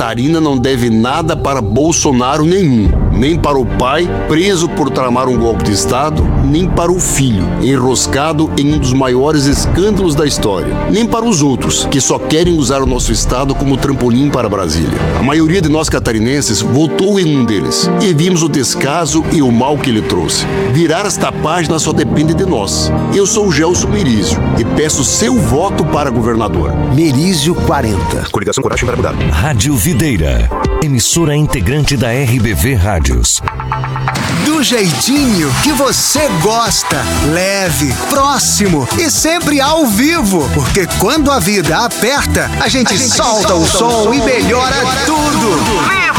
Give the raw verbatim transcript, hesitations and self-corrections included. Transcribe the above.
Catarina não deve nada para Bolsonaro nenhum, nem para o pai, preso por tramar um golpe de Estado, nem para o filho, enroscado em um dos maiores escândalos da história, nem para os outros, que só querem usar o nosso Estado como trampolim para Brasília. A maioria de nós catarinenses votou em um deles, e vimos o descaso e o mal que ele trouxe. Virar esta página só depende de nós. Eu sou o Gelson Merizio e peço seu voto para governador. Merizio quarenta. Coligação Coragem para Mudar. Rádio Videira, emissora integrante da R B V Rádios. Do jeitinho que você gosta, leve, próximo e sempre ao vivo. Porque quando a vida aperta, a gente, a gente solta, solta o som, o som e melhora tudo.